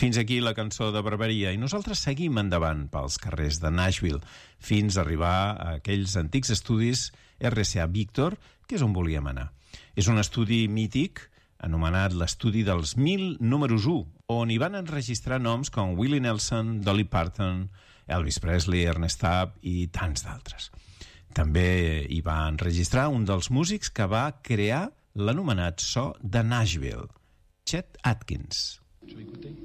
Fins aquí la cançó de Barbaria i nosaltres seguim endavant pels carrers de Nashville fins a arribar a aquells antics estudis RCA Victor, que és on volíem anar. És un estudi mític anomenat l'estudi dels 1000 números 1, on hi van enregistrar noms com Willie Nelson, Dolly Parton, Elvis Presley, Ernest Tubb i tants d'altres. També hi va enregistrar un dels músics que va crear l'anomenat so de Nashville, Chet Atkins. Je vais écouter.